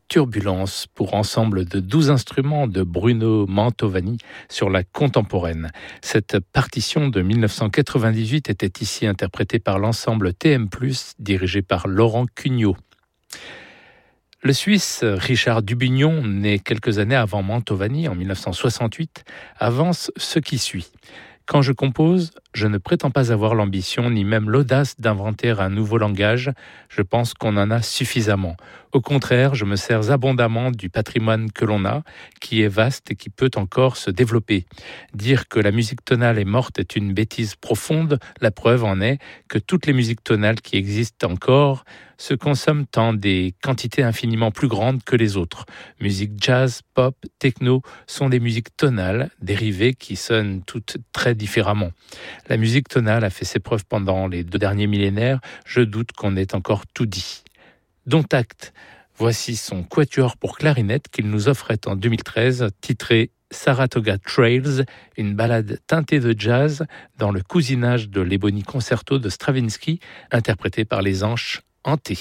Turbulence pour ensemble de 12 instruments de Bruno Mantovani sur la contemporaine. Cette partition de 1998 était ici interprétée par l'ensemble TM+, dirigé par Laurent Cugnot. Le Suisse Richard Dubignon, né quelques années avant Mantovani en 1968, avance ce qui suit. Quand je compose, je ne prétends pas avoir l'ambition ni même l'audace d'inventer un nouveau langage. Je pense qu'on en a suffisamment. Au contraire, je me sers abondamment du patrimoine que l'on a, qui est vaste et qui peut encore se développer. Dire que la musique tonale est morte est une bêtise profonde. La preuve en est que toutes les musiques tonales qui existent encore se consomment en des quantités infiniment plus grandes que les autres. Musique jazz, pop, techno sont des musiques tonales dérivées qui sonnent toutes très différemment. La musique tonale a fait ses preuves pendant les 2 derniers millénaires. Je doute qu'on ait encore tout dit. Dont acte. Voici son quatuor pour clarinette qu'il nous offrait en 2013, titré Saratoga Trails, une ballade teintée de jazz dans le cousinage de l'Ebony Concerto de Stravinsky, interprété par les Anches hantés.